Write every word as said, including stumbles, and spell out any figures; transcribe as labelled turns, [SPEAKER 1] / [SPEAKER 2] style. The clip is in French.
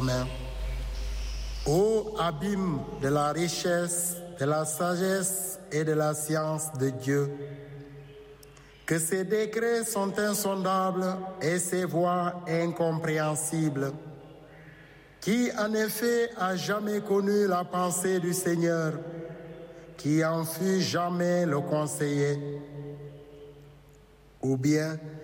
[SPEAKER 1] commun. Ô abîme de la richesse, de la sagesse et de la science de Dieu, que ses décrets sont insondables et ses voies incompréhensibles. Qui en effet a jamais connu la pensée du Seigneur, qui en fut jamais le conseiller? Ou bien